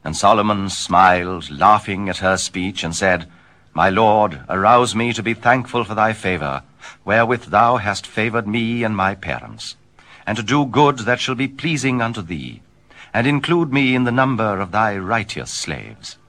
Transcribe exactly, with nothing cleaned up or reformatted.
And Solomon smiled, laughing at her speech, and said, My lord, arouse me to be thankful for thy favor, wherewith thou hast favored me and my parents, and to do good that shall be pleasing unto thee, and include me in the number of thy righteous slaves.